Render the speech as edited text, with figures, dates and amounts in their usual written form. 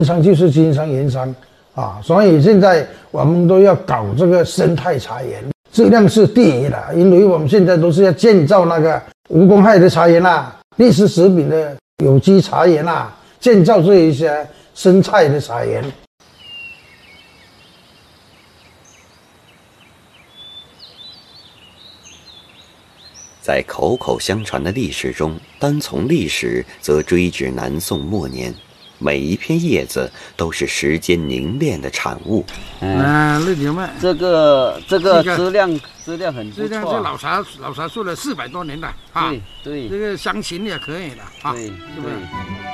商就是经商盐商啊，所以现在我们都要搞这个生态茶园，质量是第一的，因为我们现在都是要建造那个无公害的茶园啦，历史食品的有机茶园啦，建造这一些生态的茶园。 在口口相传的历史中，单从历史则追至南宋末年，每一片叶子都是时间凝练的产物。 绿牛麦， 这个质量很不错， 质量是老茶树了400多年了啊。 对， 这个香芹也可以的啊， 对， 是不是？